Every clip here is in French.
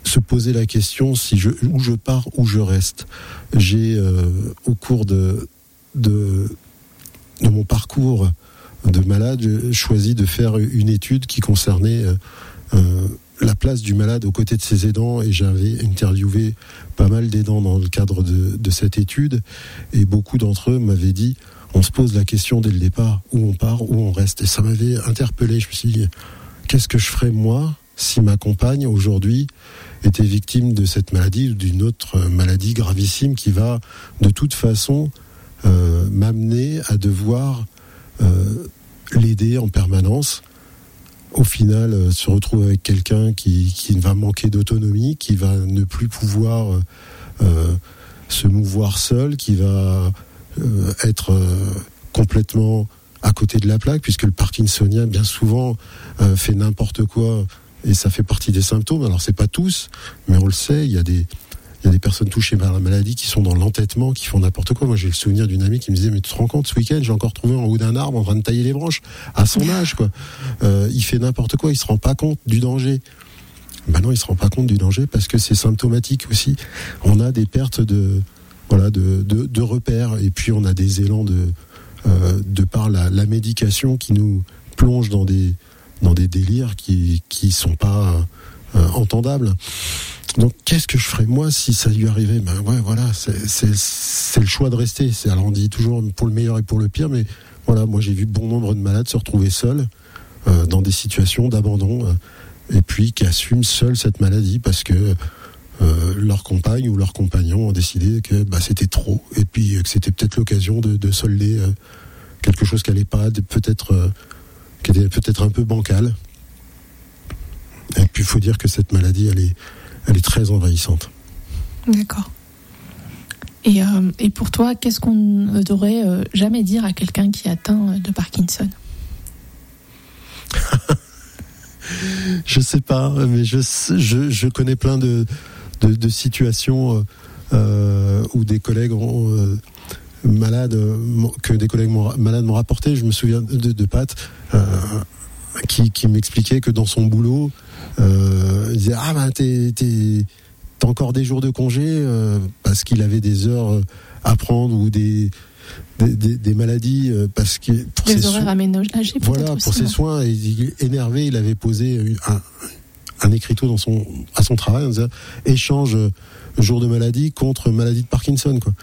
se poser la question où je pars, où je reste. J'ai au cours de mon parcours de malade choisi de faire une étude qui concernait la place du malade aux côtés de ses aidants, et j'avais interviewé pas mal d'aidants dans le cadre de cette étude, et beaucoup d'entre eux m'avaient dit on se pose la question dès le départ, où on part, où on reste, et ça m'avait interpellé. Je me suis dit qu'est-ce que je ferais moi si ma compagne aujourd'hui était victime de cette maladie ou d'une autre maladie gravissime qui va de toute façon m'amener à devoir l'aider en permanence. Au final, se retrouve avec quelqu'un qui va manquer d'autonomie, qui va ne plus pouvoir se mouvoir seul, qui va être complètement à côté de la plaque, puisque le parkinsonien, bien souvent, fait n'importe quoi, et ça fait partie des symptômes. Alors, c'est pas tous, mais on le sait, il y a des personnes touchées par la maladie qui sont dans l'entêtement, qui font n'importe quoi. Moi, j'ai le souvenir d'une amie qui me disait mais tu te rends compte, ce week-end, j'ai encore trouvé en haut d'un arbre en train de tailler les branches, à son âge, quoi. Il fait n'importe quoi, il se rend pas compte du danger. Ben non, il se rend pas compte du danger parce que c'est symptomatique aussi. On a des pertes de repères, et puis on a des élans de par la médication qui nous plonge dans des délires qui sont pas entendables. Donc qu'est-ce que je ferais moi si ça lui arrivait? Ben ouais, voilà, c'est le choix de rester. Alors on dit toujours pour le meilleur et pour le pire, mais voilà, moi j'ai vu bon nombre de malades se retrouver seuls dans des situations d'abandon, et puis qui assument seuls cette maladie parce que leur compagne ou leur compagnon ont décidé que c'était trop, et puis que c'était peut-être l'occasion de solder quelque chose qui allait pas, qui était peut-être un peu bancal. Et puis il faut dire que cette maladie, elle est très envahissante. D'accord. Et pour toi, qu'est-ce qu'on ne devrait jamais dire à quelqu'un qui est atteint de Parkinson? Je sais pas, mais je connais plein de situations où des collègues malades, que des collègues malades m'ont rapporté. Je me souviens de Pat qui m'expliquait que dans son boulot, il disait t'as encore des jours de congé, parce qu'il avait des heures à prendre, ou des maladies, parce que pour des horaires aménagés, voilà, pour ses soins. Et énervé, il avait posé un écriteau à son travail en disant échange jour de maladie contre maladie de Parkinson, quoi.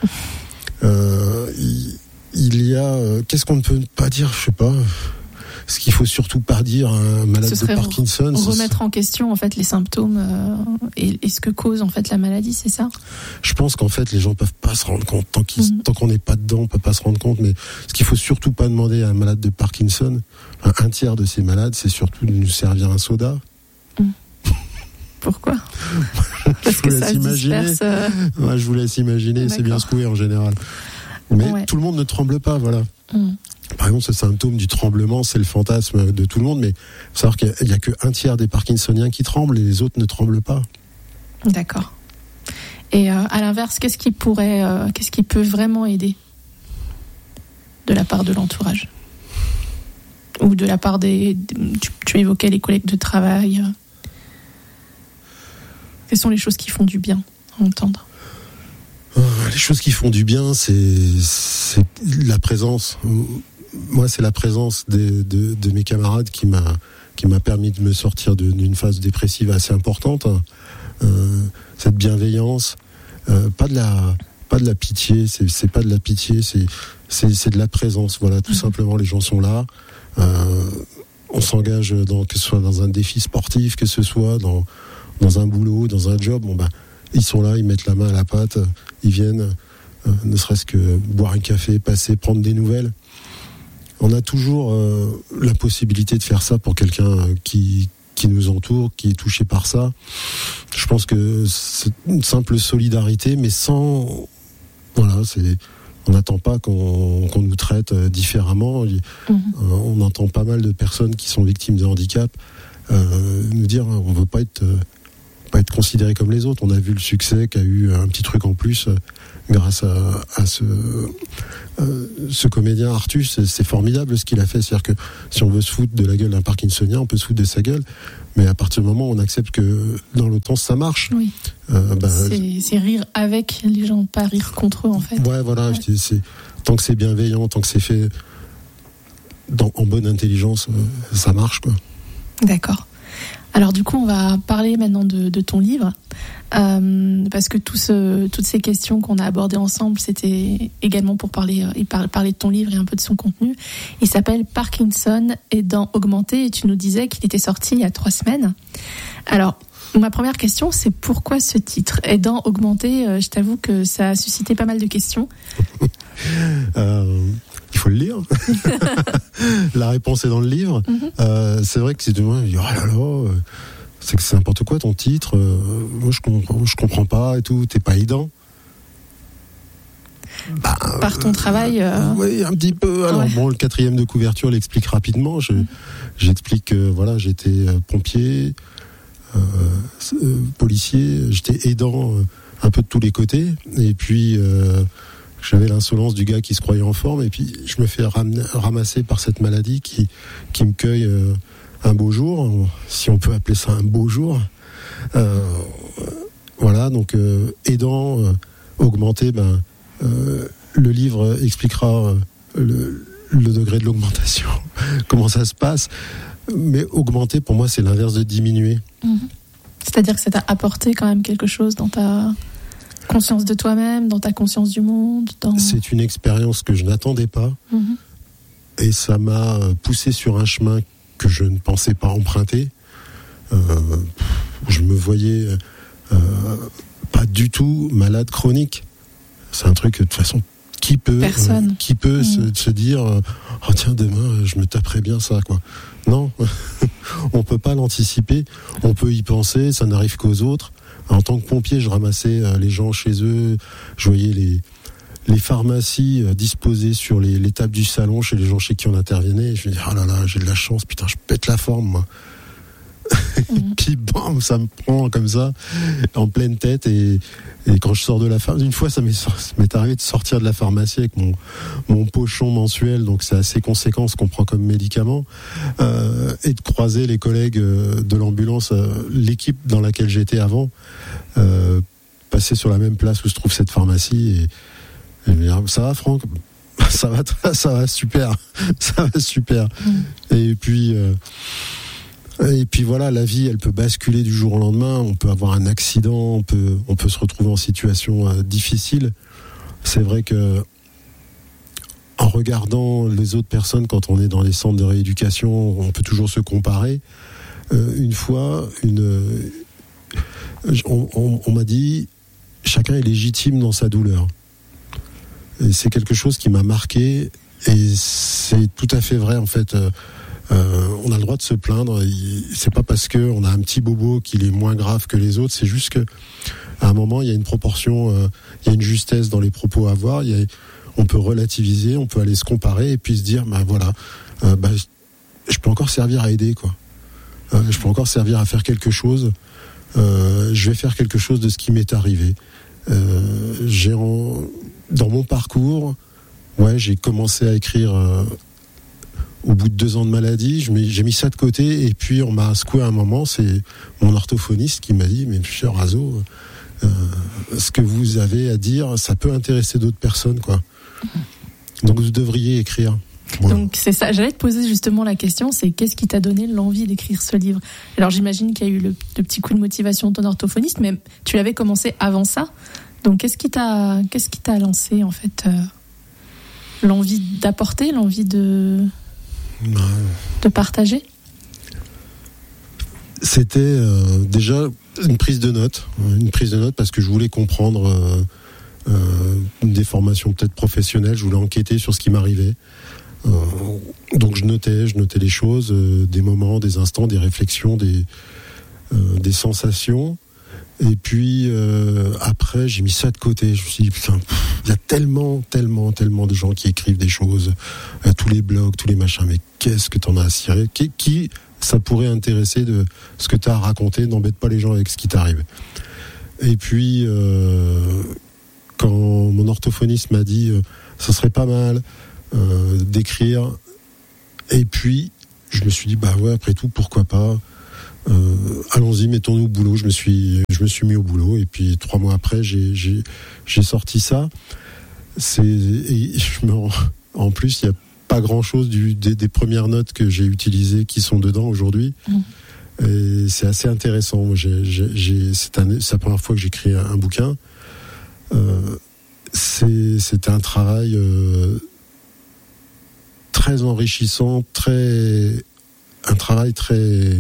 Il y a qu'est-ce qu'on ne peut pas dire, je sais pas. Ce qu'il faut surtout pas dire à un malade de Parkinson, remettre en question en fait les symptômes et ce que cause en fait la maladie, c'est ça? Je pense qu'en fait les gens peuvent pas se rendre compte tant qu'on n'est pas dedans, on peut pas se rendre compte. Mais ce qu'il faut surtout pas demander à un malade de Parkinson, un tiers de ces malades, c'est surtout de nous servir un soda. Pourquoi? Parce que ça disperse. Ouais, je vous laisse imaginer. D'accord. C'est bien secoué en général. Mais tout le monde ne tremble pas, voilà. Par exemple, ce symptôme du tremblement, c'est le fantasme de tout le monde, mais il faut savoir qu'il n'y a qu'un tiers des Parkinsoniens qui tremblent et les autres ne tremblent pas. D'accord. Et à l'inverse, qu'est-ce qui peut vraiment aider de la part de l'entourage? Ou de la part tu évoquais les collègues de travail. Quelles sont les choses qui font du bien à entendre? Les choses qui font du bien, c'est la présence. Moi, c'est la présence de mes camarades qui m'a permis de me sortir d'une phase dépressive assez importante. Cette bienveillance, pas de la pitié, c'est pas de la pitié, c'est de la présence. Voilà, tout simplement, les gens sont là. On s'engage que ce soit dans un défi sportif, que ce soit dans un boulot, dans un job. Ils sont là, ils mettent la main à la pâte, ils viennent, ne serait-ce que boire un café, passer, prendre des nouvelles. On a toujours la possibilité de faire ça pour quelqu'un qui nous entoure, qui est touché par ça. Je pense que c'est une simple solidarité, mais sans... Voilà, on n'attend pas qu'on nous traite différemment. On entend pas mal de personnes qui sont victimes de handicap nous dire on ne veut pas être considéré comme les autres. On a vu le succès qu'a eu un petit truc en plus grâce à ce comédien Artus, c'est formidable ce qu'il a fait. C'est-à-dire que si on veut se foutre de la gueule d'un parkinsonien, on peut se foutre de sa gueule. Mais à partir du moment où on accepte que dans l'autre sens ça marche. Oui. C'est rire avec les gens, pas rire contre eux en fait. Ouais, voilà. Ouais. Tant que c'est bienveillant, tant que c'est fait en bonne intelligence, ça marche, quoi. D'accord. Alors du coup, on va parler maintenant de ton livre, parce que toutes ces questions qu'on a abordées ensemble, c'était également pour parler de ton livre et un peu de son contenu. Il s'appelle Parkinson, aidant augmenté, et tu nous disais qu'il était sorti il y a 3 semaines. Alors, ma première question, c'est pourquoi ce titre, aidant augmenté? Je t'avoue que ça a suscité pas mal de questions. Il faut le lire. La réponse est dans le livre. C'est vrai que c'est de moi, oh là là, c'est que c'est n'importe quoi ton titre. Moi je comprends pas et tout. T'es pas aidant. Par ton travail. Oui, un petit peu. Alors bon, le 4e de couverture l'explique rapidement. J'explique que voilà, j'étais pompier, policier, j'étais aidant un peu de tous les côtés. Et puis j'avais l'insolence du gars qui se croyait en forme, et puis je me fais ramasser par cette maladie qui me cueille un beau jour, si on peut appeler ça un beau jour. Voilà, donc aidant, augmenté, le livre expliquera le degré de l'augmentation, comment ça se passe. Mais augmenter, pour moi, c'est l'inverse de diminuer. C'est-à-dire que ça t'a apporté quand même quelque chose dans ta conscience de toi-même, dans ta conscience du monde. C'est une expérience que je n'attendais pas. Et ça m'a poussé sur un chemin que je ne pensais pas emprunter. Je me voyais pas du tout malade chronique. C'est un truc, de toute façon, qui peut se dire oh tiens, demain je me taperai bien ça, quoi. Non, on peut pas l'anticiper, on peut y penser, ça n'arrive qu'aux autres. En tant que pompier, je ramassais les gens chez eux, je voyais les pharmacies disposées sur les tables du salon chez les gens chez qui on intervenait, et je me dis, oh là là, j'ai de la chance, putain, je pète la forme, moi. Puis bam, ça me prend comme ça, en pleine tête, et quand je sors de la pharmacie, une fois ça m'est arrivé de sortir de la pharmacie avec mon pochon mensuel, donc c'est assez conséquent ce qu'on prend comme médicament, et de croiser les collègues de l'ambulance, l'équipe dans laquelle j'étais avant, passer sur la même place où se trouve cette pharmacie, et me dire, ça va Franck? Ça va super, ça va super. Et puis voilà, la vie, elle peut basculer du jour au lendemain. On peut avoir un accident, on peut se retrouver en situation difficile. C'est vrai que en regardant les autres personnes, quand on est dans les centres de rééducation, on peut toujours se comparer. Une fois, on m'a dit, chacun est légitime dans sa douleur. Et c'est quelque chose qui m'a marqué, et c'est tout à fait vrai en fait. On a le droit de se plaindre. C'est pas parce que on a un petit bobo qu'il est moins grave que les autres. C'est juste que à un moment il y a une proportion, il y a une justesse dans les propos à avoir. On peut relativiser, on peut aller se comparer et puis se dire, voilà, je peux encore servir à aider, quoi. Je peux encore servir à faire quelque chose. Je vais faire quelque chose de ce qui m'est arrivé. Dans mon parcours, j'ai commencé à écrire. Au bout de 2 ans de maladie, j'ai mis ça de côté, et puis on m'a secoué à un moment. C'est mon orthophoniste qui m'a dit, mais cher Razo, ce que vous avez à dire, ça peut intéresser d'autres personnes, quoi. Donc vous devriez écrire. Voilà. Donc c'est ça, j'allais te poser justement la question, c'est qu'est-ce qui t'a donné l'envie d'écrire ce livre? Alors j'imagine qu'il y a eu le petit coup de motivation de ton orthophoniste, mais tu l'avais commencé avant ça. Donc qu'est-ce qui t'a lancé en fait, l'envie d'apporter, l'envie de partager? C'était déjà une prise de notes parce que je voulais comprendre des formations peut-être professionnelles, je voulais enquêter sur ce qui m'arrivait. Donc je notais les choses, des moments, des instants, des réflexions, des sensations. Et puis après, j'ai mis ça de côté. Je me suis dit, putain, il y a tellement de gens qui écrivent des choses, tous les blogs, tous les machins, mais qu'est-ce que t'en as à cirer? Qui ça pourrait intéresser de ce que t'as à raconter? N'embête pas les gens avec ce qui t'arrive. Et puis, quand mon orthophoniste m'a dit ça serait pas mal d'écrire, et puis je me suis dit bah ouais, après tout pourquoi pas, allons-y, mettons-nous au boulot. Je me suis mis au boulot, et puis 3 mois après j'ai sorti ça. En plus il y a pas grand chose des premières notes que j'ai utilisées qui sont dedans aujourd'hui. Et c'est assez intéressant. Moi, c'est la première fois que j'écris un bouquin. C'est un travail très enrichissant, un travail très.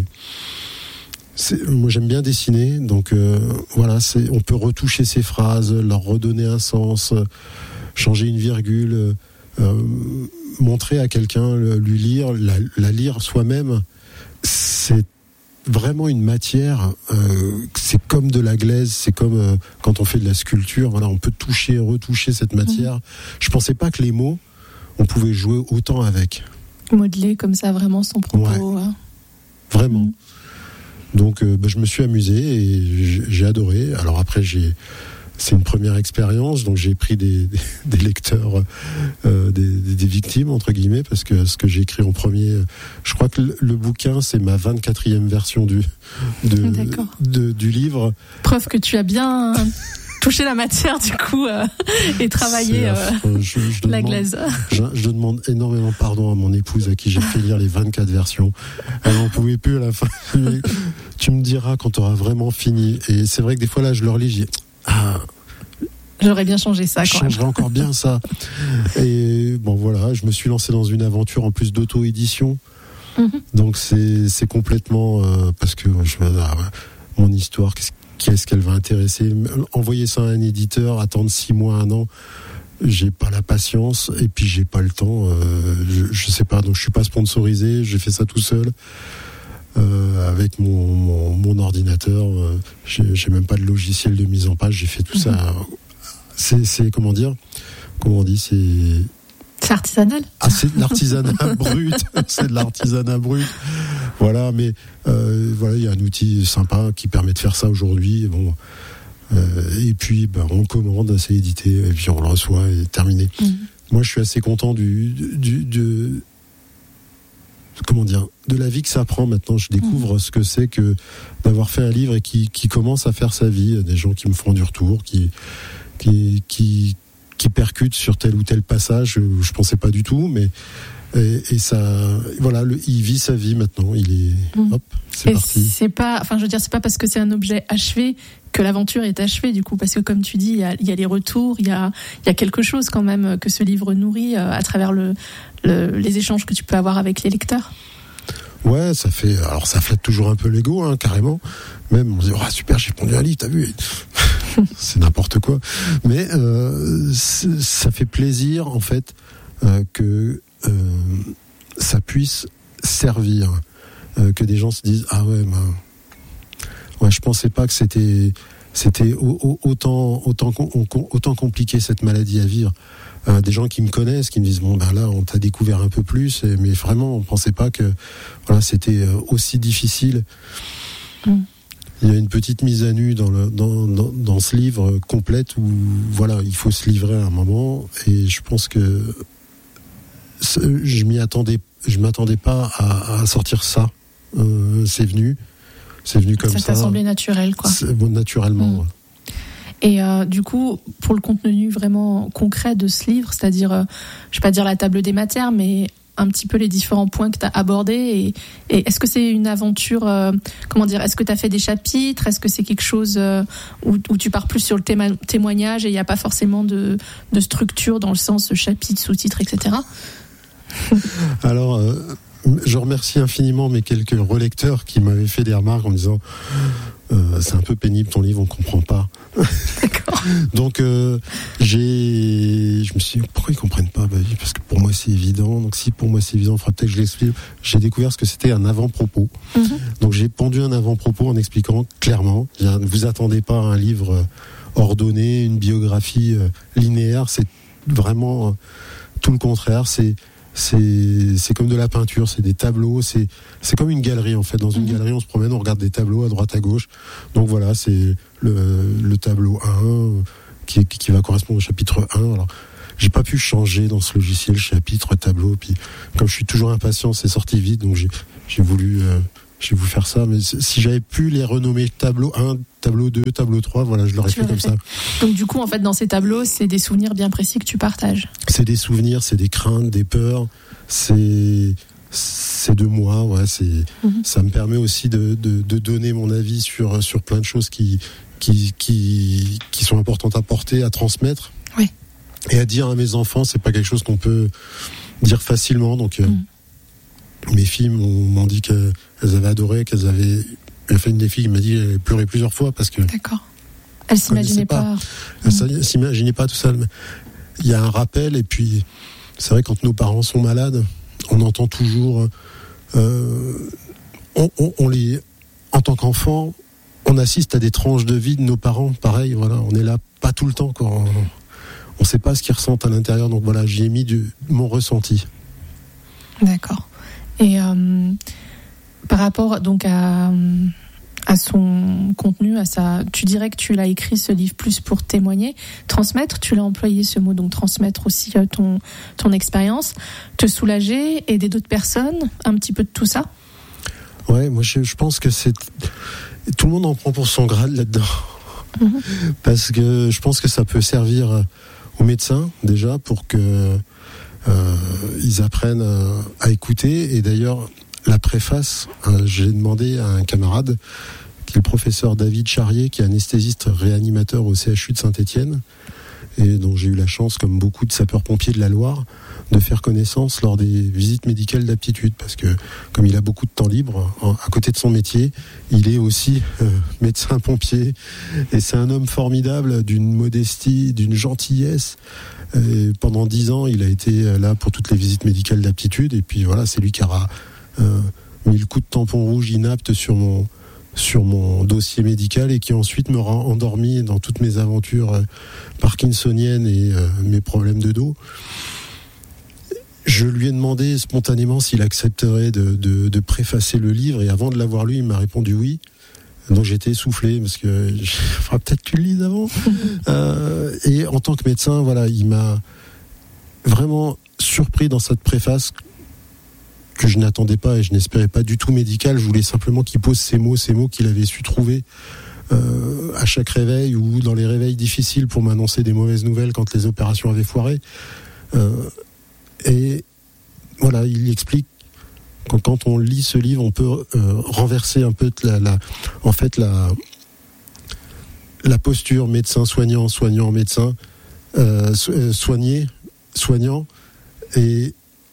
Moi, j'aime bien dessiner, donc voilà. On peut retoucher ces phrases, leur redonner un sens, changer une virgule, montrer à quelqu'un, lui lire, la lire soi-même. C'est vraiment une matière, c'est comme de la glaise, c'est comme quand on fait de la sculpture, voilà, on peut toucher, retoucher cette matière. Je pensais pas que les mots, on pouvait jouer autant avec. Modeler comme ça vraiment son propos. Ouais. Vraiment. Donc je me suis amusé et j'ai adoré. Alors après c'est une première expérience, donc j'ai pris des lecteurs, des victimes entre guillemets, parce que ce que j'ai écrit en premier, je crois que le bouquin c'est ma 24e version du livre. Preuve que tu as bien touché la matière du coup et travaillé la glaise. Je demande énormément pardon à mon épouse à qui j'ai fait lire les 24 versions. Elle n'en pouvait plus à la fin. Tu me diras quand tu auras vraiment fini. Et c'est vrai que des fois là je leur lis, je dis j'aurais bien changé ça. Je changerais encore bien ça. Et bon voilà, je me suis lancé dans une aventure en plus d'auto-édition. Donc c'est complètement parce que mon histoire, qu'est-ce qu'elle va intéresser? Envoyer ça à un éditeur, attendre 6 mois, 1 an, j'ai pas la patience et puis j'ai pas le temps. Je sais pas, donc je suis pas sponsorisé, j'ai fait ça tout seul. Avec mon ordinateur, j'ai même pas de logiciel de mise en page, j'ai fait tout ça. C'est comment on dit, c'est artisanal. C'est de l'artisanat brut. C'est de l'artisanat brut. Voilà, mais voilà, il y a un outil sympa qui permet de faire ça aujourd'hui. Bon, et puis on commande, c'est édité, et puis on le reçoit et terminé. Moi, je suis assez content de la vie que ça prend maintenant. Je découvre ce que c'est que d'avoir fait un livre et qui commence à faire sa vie. Des gens qui me font du retour, qui percutent sur tel ou tel passage. Je pensais pas du tout, mais et ça, voilà, il vit sa vie maintenant. Il est, hop, c'est parti. C'est pas parce que c'est un objet achevé que l'aventure est achevée, du coup, parce que comme tu dis, il y a les retours, il y a quelque chose quand même que ce livre nourrit à travers les échanges que tu peux avoir avec les lecteurs. Ouais, ça flatte toujours un peu l'ego, carrément. Même on se dit super, j'ai pondu un livre, t'as vu? C'est n'importe quoi. Mais ça fait plaisir en fait que ça puisse servir, que des gens se disent je pensais pas que c'était autant compliqué cette maladie à vivre. Des gens qui me connaissent, qui me disent là on t'a découvert un peu plus, mais vraiment on pensait pas que c'était aussi difficile. Il y a une petite mise à nu dans ce livre complète où il faut se livrer à un moment, et je pense que je m'attendais pas à sortir ça. C'est venu comme ça. Ça t'a semblé naturel, quoi. Naturellement. Et du coup, pour le contenu vraiment concret de ce livre, c'est-à-dire, je vais pas dire la table des matières, mais un petit peu les différents points que tu as abordés, et est-ce que c'est une aventure, est-ce que tu as fait des chapitres, est-ce que c'est quelque chose où tu pars plus sur le témoignage et il n'y a pas forcément de structure dans le sens chapitre, sous-titre, etc. Alors, je remercie infiniment mes quelques relecteurs qui m'avaient fait des remarques en me disant c'est un peu pénible ton livre, on comprend pas. D'accord. Donc je me suis dit pourquoi ils comprennent pas? Parce que pour moi c'est évident. Donc si pour moi c'est évident, il faudra peut-être que je l'explique. J'ai découvert ce que c'était un avant-propos. Donc j'ai pondu un avant-propos en expliquant clairement, ne vous attendez pas à un livre ordonné, une biographie linéaire. C'est vraiment tout le contraire. C'est comme de la peinture, c'est des tableaux, c'est comme une galerie en fait. Dans une galerie, on se promène, on regarde des tableaux à droite à gauche. Donc voilà, c'est le tableau 1 qui va correspondre au chapitre 1. Alors, j'ai pas pu changer dans ce logiciel chapitre, tableau, puis comme je suis toujours impatient, c'est sorti vite, donc j'ai voulu faire ça, mais si j'avais pu les renommer tableau 1, tableau 2, tableau 3, voilà, je l'aurais fait comme ça. Donc du coup, en fait, dans ces tableaux, c'est des souvenirs bien précis que tu partages. C'est des souvenirs, c'est des craintes, des peurs, c'est de moi, ouais, ça me permet aussi de donner mon avis sur plein de choses qui sont importantes à porter, à transmettre. Oui. Et à dire à mes enfants, c'est pas quelque chose qu'on peut dire facilement, donc mes filles m'ont dit qu'elles avaient adoré, il y a une des filles qui m'a dit qu'elle pleurait plusieurs fois parce que. D'accord. Elle s'imaginaient pas. Elle s'imaginait pas tout ça. Il y a un rappel, et puis c'est vrai, quand nos parents sont malades, on entend toujours. On les, en tant qu'enfant, on assiste à des tranches de vie de nos parents. Pareil, voilà, on est là pas tout le temps, quoi. On sait pas ce qu'ils ressentent à l'intérieur, donc voilà, j'y ai mis mon ressenti. D'accord. Et par rapport donc à son contenu, tu dirais que tu l'as écrit ce livre plus pour témoigner, transmettre, tu l'as employé ce mot, donc transmettre aussi ton expérience, te soulager, aider d'autres personnes, un petit peu de tout ça. Ouais, moi je pense que tout le monde en prend pour son grade là-dedans, parce que je pense que ça peut servir aux médecins déjà pour que ils apprennent à écouter. Et d'ailleurs, la préface, j'ai demandé à un camarade, qui est le professeur David Charrier, qui est anesthésiste réanimateur au CHU de Saint-Étienne, et dont j'ai eu la chance, comme beaucoup de sapeurs-pompiers de la Loire, de faire connaissance lors des visites médicales d'aptitude, parce que comme il a beaucoup de temps libre, à côté de son métier, il est aussi médecin-pompier, et c'est un homme formidable, d'une modestie, d'une gentillesse. Et pendant 10 ans, il a été là pour toutes les visites médicales d'aptitude, et puis voilà, c'est lui qui aura mis le coup de tampon rouge inapte sur mon dossier médical, et qui ensuite me rend endormi dans toutes mes aventures parkinsoniennes et mes problèmes de dos. Je lui ai demandé spontanément s'il accepterait de préfacer le livre, et avant de l'avoir lu, il m'a répondu oui. Donc j'étais essoufflé, parce que il faudra peut-être que tu le lises avant. Et en tant que médecin, voilà, il m'a vraiment surpris dans cette préface que je n'attendais pas et je n'espérais pas du tout médical. Je voulais simplement qu'il pose ces mots qu'il avait su trouver à chaque réveil ou dans les réveils difficiles pour m'annoncer des mauvaises nouvelles quand les opérations avaient foiré. Et voilà, il explique que quand on lit ce livre, on peut renverser un peu la posture médecin-soignant, soignant-médecin, soigné-soignant. Et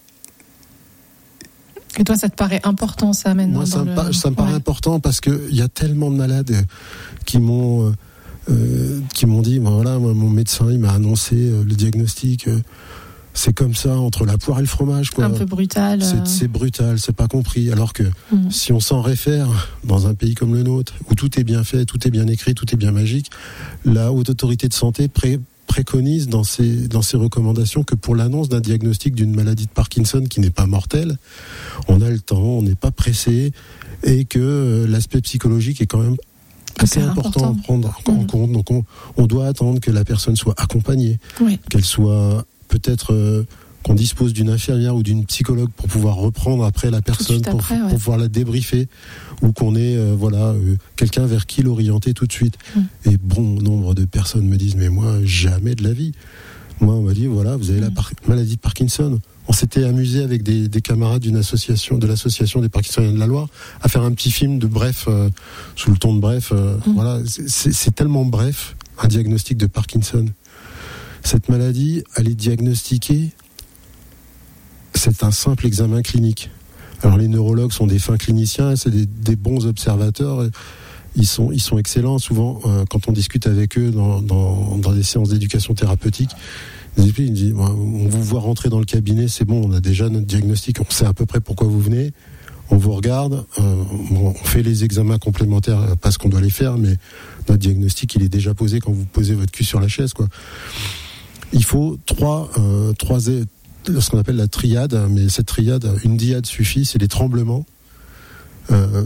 toi, ça te paraît important, ça, maintenant? Moi, ça me paraît important, parce qu'il y a tellement de malades qui m'ont dit, voilà, mon médecin, il m'a annoncé le diagnostic, c'est comme ça, entre la poire et le fromage, quoi. Un peu brutal. C'est brutal, c'est pas compris. Alors que si on s'en réfère dans un pays comme le nôtre, où tout est bien fait, tout est bien écrit, tout est bien magique, la Haute Autorité de Santé préconise dans ses recommandations que pour l'annonce d'un diagnostic d'une maladie de Parkinson qui n'est pas mortelle, on a le temps, on n'est pas pressé, et que l'aspect psychologique est quand même assez important à prendre en compte. Donc on doit attendre que la personne soit accompagnée, qu'elle soit peut-être qu'on dispose d'une infirmière ou d'une psychologue pour pouvoir reprendre après la personne, pour pouvoir la débriefer, ou qu'on ait quelqu'un vers qui l'orienter tout de suite. Et bon nombre de personnes me disent, mais moi, jamais de la vie. Moi, on m'a dit, voilà, vous avez la maladie de Parkinson. On s'était amusé avec des camarades de l'association des Parkinsoniens de la Loire à faire un petit film de bref, sous le ton de bref. Voilà, c'est tellement bref, un diagnostic de Parkinson. Cette maladie, elle est diagnostiquée, c'est un simple examen clinique. Alors les neurologues sont des fins cliniciens, c'est des bons observateurs, ils sont excellents. Souvent, quand on discute avec eux dans des séances d'éducation thérapeutique, ils disent, on vous voit rentrer dans le cabinet, c'est bon, on a déjà notre diagnostic, on sait à peu près pourquoi vous venez, on vous regarde, on fait les examens complémentaires parce qu'on doit les faire, mais notre diagnostic, il est déjà posé quand vous posez votre cul sur la chaise, quoi. Il faut ce qu'on appelle la triade, mais cette triade, une diade suffit, c'est les tremblements, un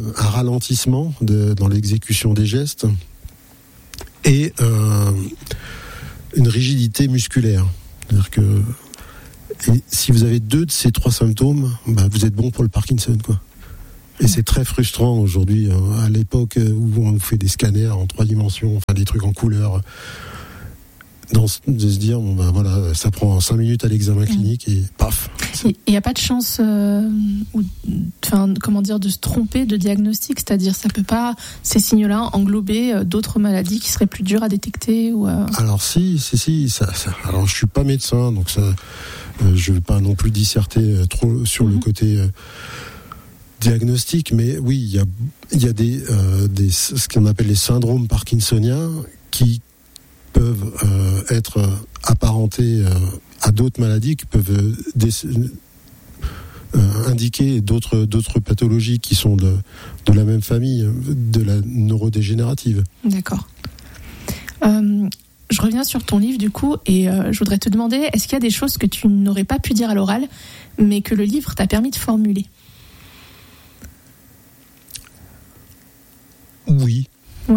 ralentissement dans l'exécution des gestes, et une rigidité musculaire. C'est-à-dire que et si vous avez 2 de ces 3 symptômes, vous êtes bon pour le Parkinson, quoi. Et c'est très frustrant aujourd'hui, à l'époque où on fait des scanners en 3 dimensions, enfin des trucs en couleur, de se dire ça prend 5 minutes à l'examen clinique et paf. Il n'y a pas de chance de se tromper de diagnostic, c'est-à-dire ça peut pas, ces signes-là, englober d'autres maladies qui seraient plus dures à détecter ou Alors si ça. Alors je suis pas médecin, donc ça, je vais pas non plus disserter trop sur le côté diagnostic, mais oui, il y a des ce qu'on appelle les syndromes parkinsoniens qui peuvent être apparentés à d'autres maladies, qui peuvent indiquer d'autres pathologies qui sont de la même famille, de la neurodégénérative. D'accord. Je reviens sur ton livre du coup, et je voudrais te demander, est-ce qu'il y a des choses que tu n'aurais pas pu dire à l'oral, mais que le livre t'a permis de formuler ? Oui.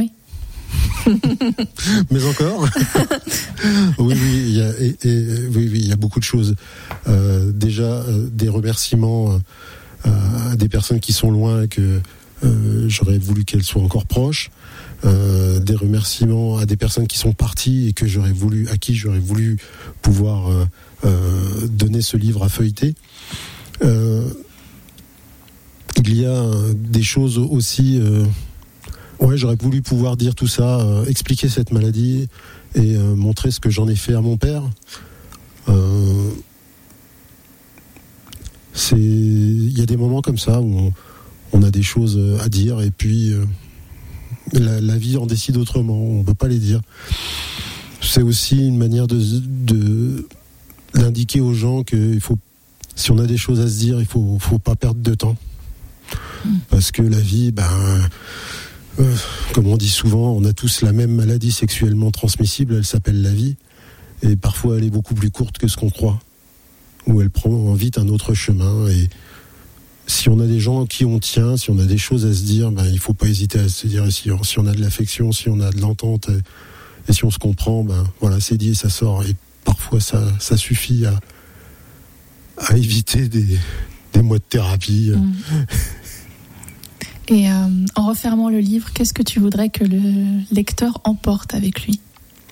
Mais encore. Oui, il y a beaucoup de choses. Déjà, des remerciements à des personnes qui sont loin et que j'aurais voulu qu'elles soient encore proches. Des remerciements à des personnes qui sont parties et à qui j'aurais voulu pouvoir donner ce livre à feuilleter. Il y a des choses aussi. J'aurais voulu pouvoir dire tout ça, expliquer cette maladie et montrer ce que j'en ai fait à mon père. Il y a des moments comme ça où on a des choses à dire et puis la vie en décide autrement, on ne peut pas les dire. C'est aussi une manière d'indiquer aux gens que si on a des choses à se dire, il faut pas perdre de temps. Parce que la vie, comme on dit souvent, on a tous la même maladie sexuellement transmissible, elle s'appelle la vie, et parfois elle est beaucoup plus courte que ce qu'on croit, ou elle prend vite un autre chemin, et si on a des gens à qui on tient, si on a des choses à se dire, il ne faut pas hésiter à se dire, si on a de l'affection, si on a de l'entente, et si on se comprend, c'est dit et ça sort, et parfois ça suffit à éviter des mois de thérapie. Et en refermant le livre, qu'est-ce que tu voudrais que le lecteur emporte avec lui ?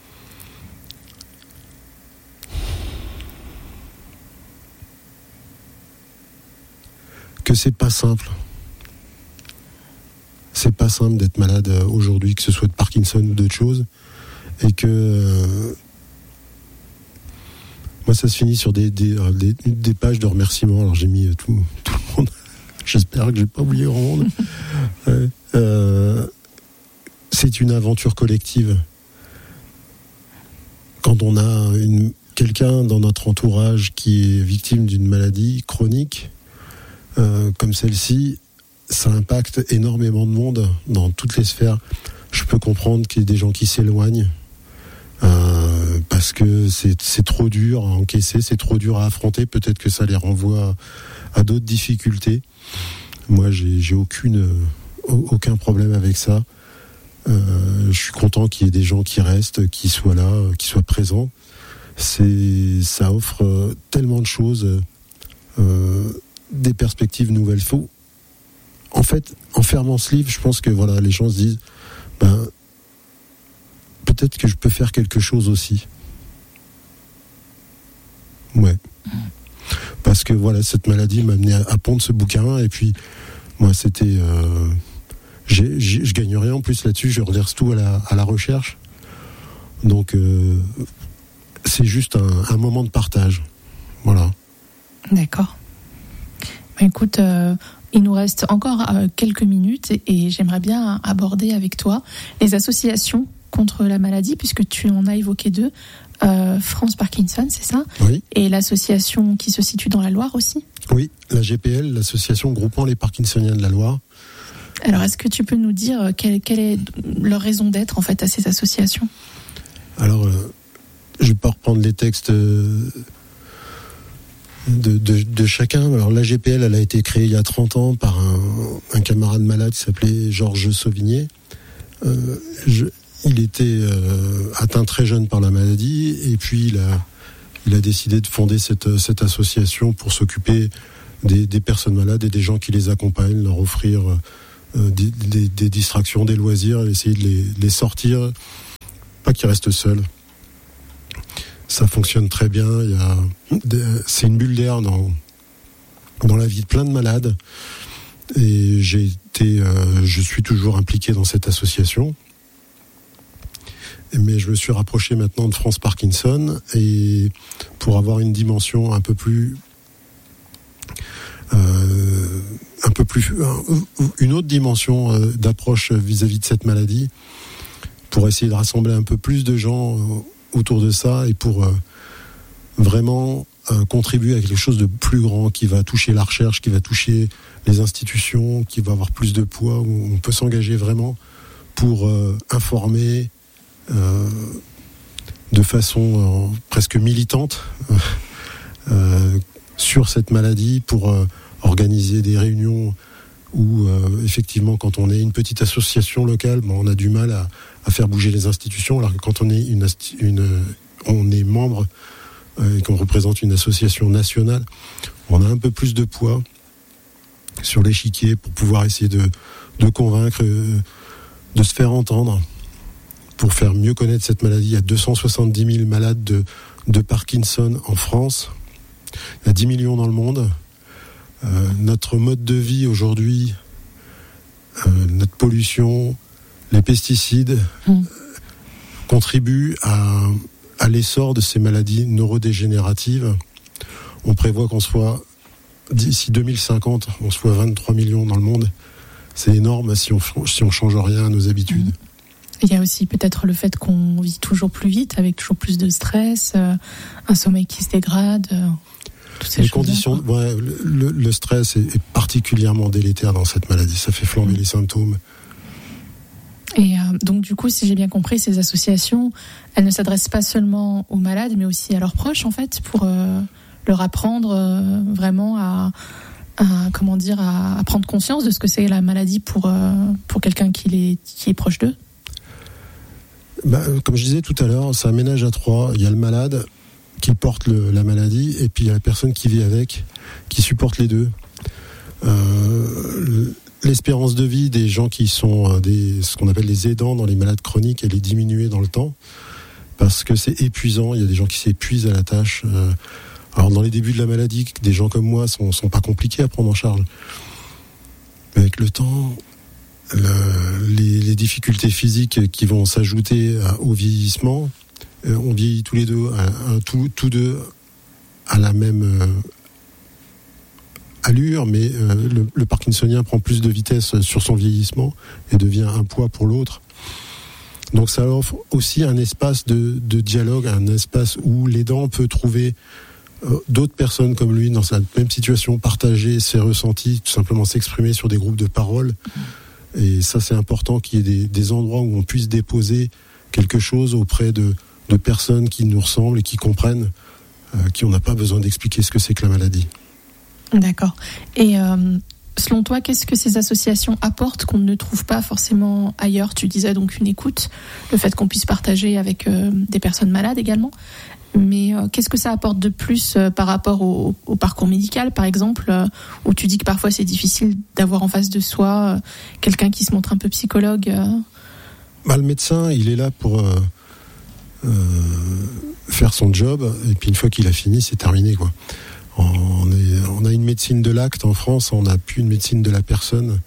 Que c'est pas simple. C'est pas simple d'être malade aujourd'hui, que ce soit de Parkinson ou d'autres choses. Et que moi, ça se finit sur des pages de remerciements. Alors j'ai mis tout le monde. J'espère que j'ai pas oublié grand monde. C'est une aventure collective. Quand on a quelqu'un dans notre entourage qui est victime d'une maladie chronique, comme celle-ci, ça impacte énormément de monde dans toutes les sphères. Je peux comprendre qu'il y ait des gens qui s'éloignent parce que c'est trop dur à encaisser, c'est trop dur à affronter. Peut-être que ça les renvoie à d'autres difficultés. Moi, j'ai aucun problème avec ça. Je suis content qu'il y ait des gens qui restent, qui soient là, qui soient présents. Ça offre tellement de choses, des perspectives nouvelles. En fait, en fermant ce livre, je pense que les gens se disent, peut-être que je peux faire quelque chose aussi. Ouais. Parce que cette maladie m'a amené à pondre ce bouquin, et puis moi c'était je gagne rien en plus là-dessus, je reverse tout à la recherche, donc c'est juste un moment de partage. Voilà. D'accord. Écoute, il nous reste encore quelques minutes et j'aimerais bien aborder avec toi les associations contre la maladie, puisque tu en as évoqué 2. France Parkinson, c'est ça ? Oui. Et l'association qui se situe dans la Loire aussi ? Oui, la GPL, l'association groupant les Parkinsoniens de la Loire. Alors, est-ce que tu peux nous dire quelle est leur raison d'être en fait à ces associations ? Alors, je ne vais pas reprendre les textes de chacun. Alors, la GPL, elle a été créée il y a 30 ans par un camarade malade qui s'appelait Georges Sauvigné. Il était atteint très jeune par la maladie, et puis il a décidé de fonder cette association pour s'occuper des personnes malades et des gens qui les accompagnent, leur offrir des distractions, des loisirs, essayer de les sortir, pas qu'ils restent seuls. Ça fonctionne très bien. C'est une bulle d'air dans la vie de plein de malades. Et je suis toujours impliqué dans cette association. Mais je me suis rapproché maintenant de France Parkinson, et pour avoir une dimension un peu plus une autre dimension d'approche vis-à-vis de cette maladie, pour essayer de rassembler un peu plus de gens autour de ça, et pour vraiment contribuer à quelque chose de plus grand qui va toucher la recherche, qui va toucher les institutions, qui va avoir plus de poids, où on peut s'engager vraiment pour informer de façon presque militante sur cette maladie, pour organiser des réunions où effectivement, quand on est une petite association locale, on a du mal à faire bouger les institutions, alors que quand on est on est membre et qu'on représente une association nationale, on a un peu plus de poids sur l'échiquier pour pouvoir essayer de convaincre, de se faire entendre, pour faire mieux connaître cette maladie. Il y a 270 000 malades de Parkinson en France. Il y a 10 millions dans le monde. Notre mode de vie aujourd'hui, notre pollution, les pesticides contribuent à l'essor de ces maladies neurodégénératives. On prévoit qu'on soit, d'ici 2050, on soit 23 millions dans le monde. C'est énorme si on change rien à nos habitudes. Il y a aussi peut-être le fait qu'on vit toujours plus vite, avec toujours plus de stress, un sommeil qui se dégrade, toutes ces les choses-là. Conditions, le stress est particulièrement délétère dans cette maladie. Ça fait flamber les symptômes. Et donc du coup, si j'ai bien compris, ces associations, elles ne s'adressent pas seulement aux malades, mais aussi à leurs proches, en fait, pour leur apprendre vraiment à prendre conscience de ce que c'est la maladie pour quelqu'un qui est proche d'eux. Comme je disais tout à l'heure, c'est un ménage à trois. Il y a le malade qui porte la maladie, et puis il y a la personne qui vit avec, qui supporte les deux. L'espérance de vie des gens qui sont ce qu'on appelle les aidants dans les malades chroniques, elle est diminuée dans le temps, parce que c'est épuisant. Il y a des gens qui s'épuisent à la tâche. Alors dans les débuts de la maladie, des gens comme moi sont pas compliqués à prendre en charge. Mais avec le temps, les difficultés physiques qui vont s'ajouter au vieillissement, on vieillit tous les deux, tous deux à la même allure, mais le parkinsonien prend plus de vitesse sur son vieillissement et devient un poids pour l'autre. Donc ça offre aussi un espace de dialogue, un espace où l'aidant peut trouver d'autres personnes comme lui dans sa même situation, partager ses ressentis, tout simplement s'exprimer sur des groupes de parole. Et ça, c'est important qu'il y ait des endroits où on puisse déposer quelque chose auprès de personnes qui nous ressemblent et qui comprennent, qui on n'a pas besoin d'expliquer ce que c'est que la maladie. D'accord. Et selon toi, qu'est-ce que ces associations apportent qu'on ne trouve pas forcément ailleurs ? Tu disais donc une écoute, le fait qu'on puisse partager avec des personnes malades également. Mais qu'est-ce que ça apporte de plus par rapport au parcours médical, par exemple, où tu dis que parfois c'est difficile d'avoir en face de soi quelqu'un qui se montre un peu psychologue Le médecin, il est là pour faire son job, et puis une fois qu'il a fini, c'est terminé, quoi. On a une médecine de l'acte en France, on n'a plus une médecine de la personne.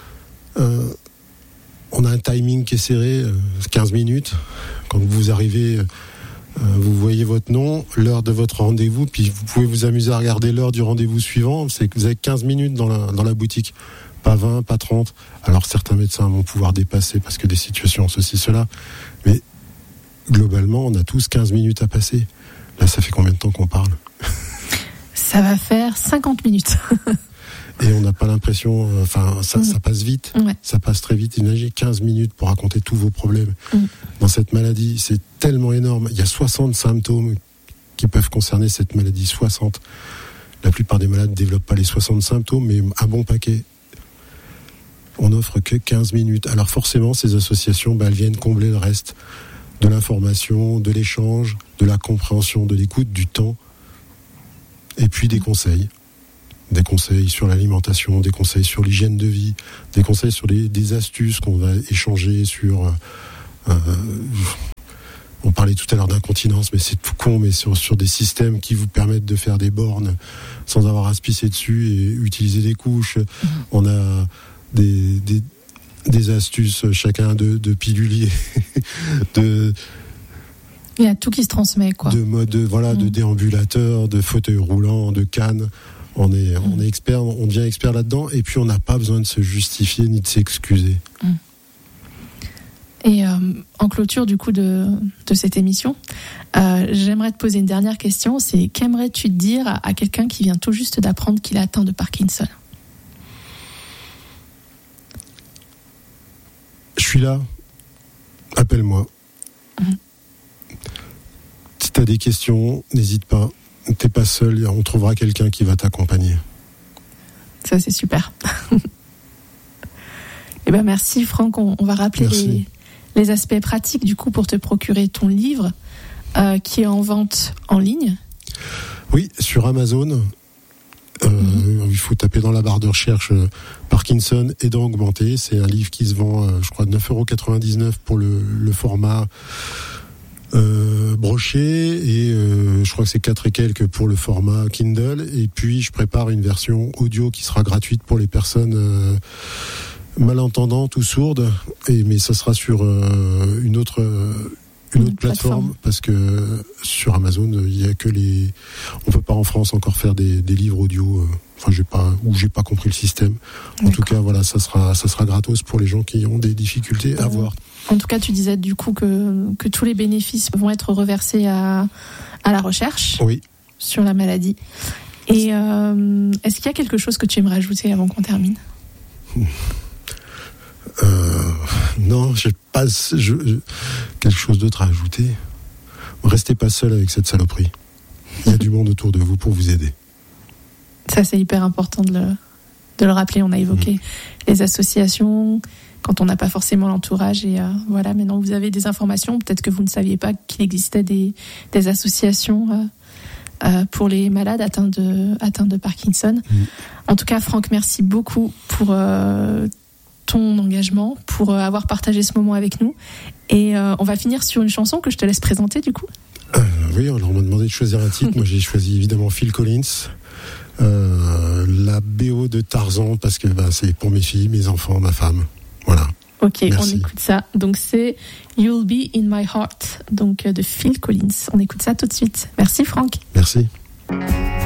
On a un timing qui est serré, 15 minutes. Quand vous arrivez, vous voyez votre nom, l'heure de votre rendez-vous, puis vous pouvez vous amuser à regarder l'heure du rendez-vous suivant. C'est que vous avez 15 minutes dans la boutique, pas 20, pas 30. Alors certains médecins vont pouvoir dépasser parce que des situations, ceci, cela. Mais globalement, on a tous 15 minutes à passer. Là, ça fait combien de temps qu'on parle ? Ça va faire 50 minutes. Et on n'a pas l'impression... ça passe vite. Ouais. Ça passe très vite. Imaginez 15 minutes pour raconter tous vos problèmes. Dans cette maladie, c'est tellement énorme. Il y a 60 symptômes qui peuvent concerner cette maladie. 60. La plupart des malades ne développent pas les 60 symptômes, mais un bon paquet. On n'offre que 15 minutes. Alors forcément, ces associations, elles viennent combler le reste de l'information, de l'échange, de la compréhension, de l'écoute, du temps, et puis des conseils. Des conseils sur l'alimentation, des conseils sur l'hygiène de vie, des conseils sur des astuces qu'on va échanger sur... on parlait tout à l'heure d'incontinence, mais c'est tout con, mais sur des systèmes qui vous permettent de faire des bornes sans avoir à se pisser dessus et utiliser des couches. On a des astuces, chacun de piluliers, il y a tout qui se transmet, quoi. De mode, de déambulateurs, de fauteuils roulants, de cannes. On est expert, on devient expert là-dedans, et puis on n'a pas besoin de se justifier ni de s'excuser. Et en clôture du coup de cette émission, j'aimerais te poser une dernière question. C'est qu'aimerais-tu dire à quelqu'un qui vient tout juste d'apprendre qu'il est atteint de Parkinson? Je suis là. Appelle-moi. Si tu as des questions, n'hésite pas. T'es pas seul, on trouvera quelqu'un qui va t'accompagner. Ça, c'est super. Eh ben, merci Franck. On va rappeler les aspects pratiques du coup pour te procurer ton livre qui est en vente en ligne. Oui, sur Amazon. Il faut taper dans la barre de recherche Parkinson aidant augmenté. C'est un livre qui se vend, je crois, 9,99€ pour le format broché, et je crois que c'est 4 et quelques pour le format Kindle. Et puis je prépare une version audio qui sera gratuite pour les personnes malentendantes ou sourdes, mais ça sera sur une autre plateforme, parce que sur Amazon il y a que on peut pas en France encore faire des livres audio. J'ai pas compris le système. En tout cas, voilà, ça sera gratos pour les gens qui ont des difficultés à voir. En tout cas, tu disais du coup que tous les bénéfices vont être reversés à la recherche sur la maladie. Et est-ce qu'il y a quelque chose que tu aimerais ajouter avant qu'on termine ? Non, j'ai pas quelque chose d'autre à ajouter. Restez pas seul avec cette saloperie. Il y a du monde autour de vous pour vous aider. Ça, c'est hyper important de le rappeler. On a évoqué les associations quand on n'a pas forcément l'entourage. Et voilà, maintenant vous avez des informations. Peut-être que vous ne saviez pas qu'il existait des associations pour les malades atteints de Parkinson. En tout cas, Franck, merci beaucoup pour ton engagement, pour avoir partagé ce moment avec nous. Et on va finir sur une chanson que je te laisse présenter du coup. Oui, alors on m'a demandé de choisir un titre. Moi, j'ai choisi évidemment Phil Collins. La BO de Tarzan, parce que c'est pour mes filles, mes enfants, ma femme. Voilà. Ok, merci. On écoute ça. Donc c'est You'll Be in My Heart, donc de Phil Collins. On écoute ça tout de suite. Merci Franck. Merci.